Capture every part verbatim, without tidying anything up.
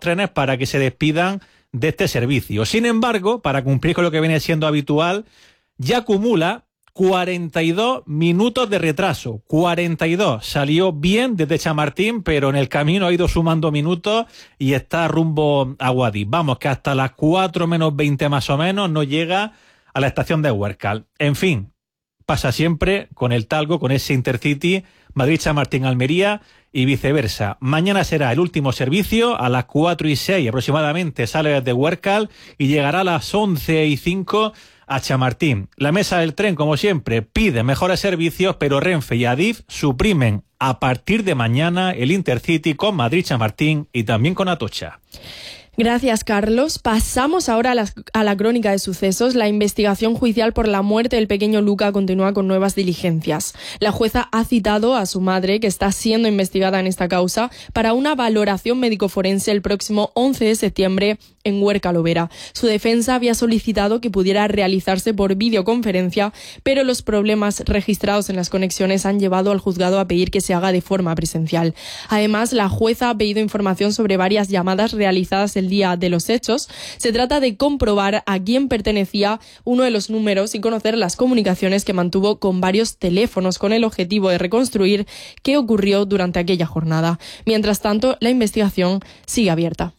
trenes para que se despidan de este servicio. Sin embargo, para cumplir con lo que viene siendo habitual, ya acumula cuarenta y dos minutos de retraso. cuarenta y dos. Salió bien desde Chamartín, pero en el camino ha ido sumando minutos y está rumbo a Guadix. Vamos, que hasta las cuatro menos veinte más o menos no llega a la estación de Huércal. En fin, pasa siempre con el Talgo, con ese Intercity Madrid-Chamartín-Almería y viceversa. Mañana será el último servicio, a las cuatro y seis aproximadamente sale desde Huércal y llegará a las once y cinco a Chamartín. La mesa del tren, como siempre, pide mejores servicios, pero Renfe y Adif suprimen a partir de mañana el Intercity con Madrid-Chamartín y también con Atocha. Gracias, Carlos. Pasamos ahora a la, a la crónica de sucesos. La investigación judicial por la muerte del pequeño Luca continúa con nuevas diligencias. La jueza ha citado a su madre, que está siendo investigada en esta causa, para una valoración médico-forense el próximo once de septiembre en Huércal Overa. Su defensa había solicitado que pudiera realizarse por videoconferencia, pero los problemas registrados en las conexiones han llevado al juzgado a pedir que se haga de forma presencial. Además, la jueza ha pedido información sobre varias llamadas realizadas el día de los hechos. Se trata de comprobar a quién pertenecía uno de los números y conocer las comunicaciones que mantuvo con varios teléfonos con el objetivo de reconstruir qué ocurrió durante aquella jornada. Mientras tanto, la investigación sigue abierta.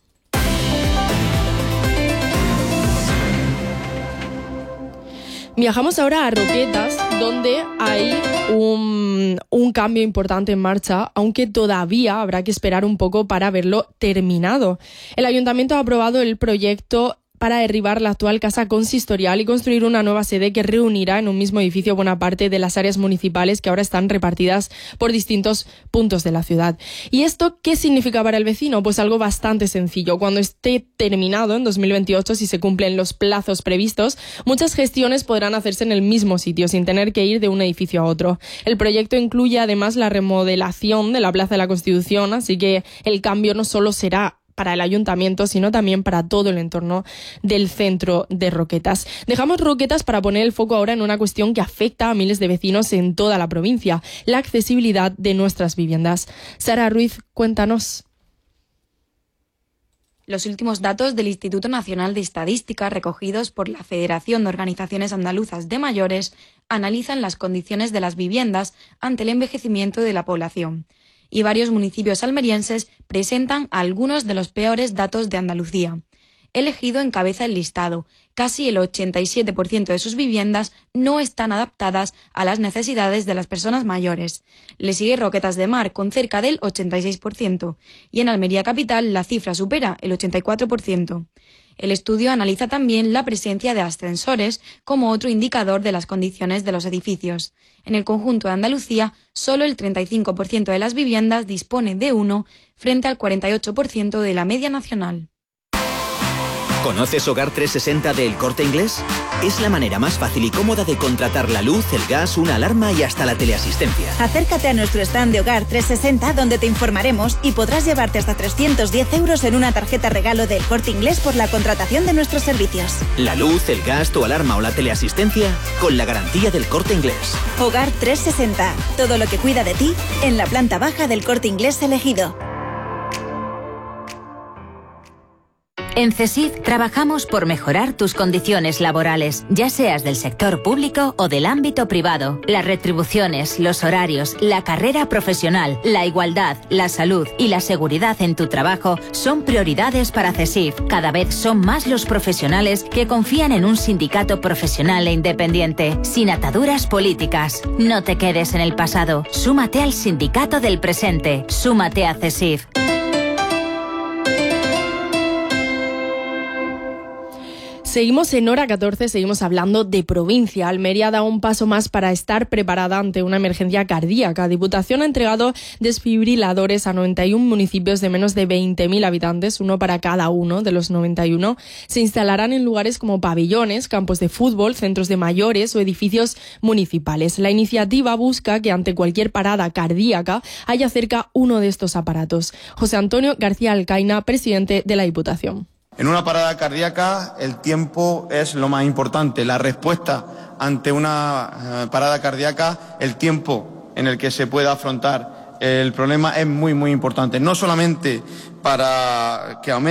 Viajamos ahora a Roquetas, donde hay un, un cambio importante en marcha, aunque todavía habrá que esperar un poco para verlo terminado. El Ayuntamiento ha aprobado el proyecto para derribar la actual casa consistorial y construir una nueva sede que reunirá en un mismo edificio buena parte de las áreas municipales que ahora están repartidas por distintos puntos de la ciudad. ¿Y esto qué significa para el vecino? Pues algo bastante sencillo. Cuando esté terminado en dos mil veintiocho, si se cumplen los plazos previstos, muchas gestiones podrán hacerse en el mismo sitio sin tener que ir de un edificio a otro. El proyecto incluye además la remodelación de la Plaza de la Constitución, así que el cambio no solo será para el ayuntamiento, sino también para todo el entorno del centro de Roquetas. Dejamos Roquetas para poner el foco ahora en una cuestión que afecta a miles de vecinos en toda la provincia, la accesibilidad de nuestras viviendas. Sara Ruiz, cuéntanos. Los últimos datos del Instituto Nacional de Estadística, recogidos por la Federación de Organizaciones Andaluzas de Mayores, analizan las condiciones de las viviendas ante el envejecimiento de la población. Y varios municipios almerienses presentan algunos de los peores datos de Andalucía. El Ejido encabeza el listado. Casi el ochenta y siete por ciento de sus viviendas no están adaptadas a las necesidades de las personas mayores. Le sigue Roquetas de Mar, con cerca del ochenta y seis por ciento. Y en Almería Capital la cifra supera el ochenta y cuatro por ciento. El estudio analiza también la presencia de ascensores como otro indicador de las condiciones de los edificios. En el conjunto de Andalucía, solo el treinta y cinco por ciento de las viviendas dispone de uno, frente al cuarenta y ocho por ciento de la media nacional. ¿Conoces Hogar trescientos sesenta de El Corte Inglés? Es la manera más fácil y cómoda de contratar la luz, el gas, una alarma y hasta la teleasistencia. Acércate a nuestro stand de Hogar trescientos sesenta, donde te informaremos y podrás llevarte hasta trescientos diez euros en una tarjeta regalo de El Corte Inglés por la contratación de nuestros servicios. La luz, el gas, tu alarma o la teleasistencia con la garantía del Corte Inglés. Hogar trescientos sesenta, todo lo que cuida de ti en la planta baja del Corte Inglés elegido. En CESIF trabajamos por mejorar tus condiciones laborales, ya seas del sector público o del ámbito privado. Las retribuciones, los horarios, la carrera profesional, la igualdad, la salud y la seguridad en tu trabajo son prioridades para CESIF. Cada vez son más los profesionales que confían en un sindicato profesional e independiente, sin ataduras políticas. No te quedes en el pasado. Súmate al sindicato del presente. Súmate a CESIF. Seguimos en Hora catorce, seguimos hablando de provincia. Almería da un paso más para estar preparada ante una emergencia cardíaca. Diputación ha entregado desfibriladores a noventa y uno municipios de menos de veinte mil habitantes, uno para cada uno de los noventa y uno. Se instalarán en lugares como pabellones, campos de fútbol, centros de mayores o edificios municipales. La iniciativa busca que ante cualquier parada cardíaca haya cerca uno de estos aparatos. José Antonio García Alcaina, presidente de la Diputación. En una parada cardíaca el tiempo es lo más importante. La respuesta ante una parada cardíaca, el tiempo en el que se pueda afrontar el problema es muy, muy importante. No solamente para que aumente